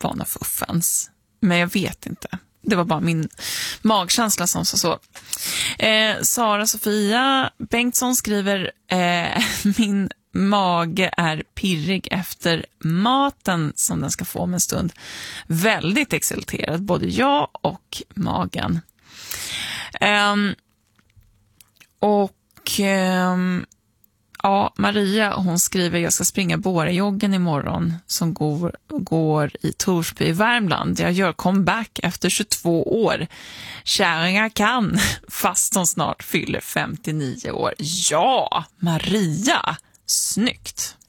var något fuffens. Men jag vet inte. Det var bara min magkänsla som så. Sara Sofia Bengtsson skriver min mage är pirrig efter maten som den ska få om en stund. Väldigt exalterad, både jag och magen. Ja, Maria, hon skriver jag ska springa Bårejoggen imorgon som går i Torsby i Värmland. Jag gör comeback efter 22 år. Kärringar kan, fast de snart fyller 59 år. Ja, Maria, snyggt.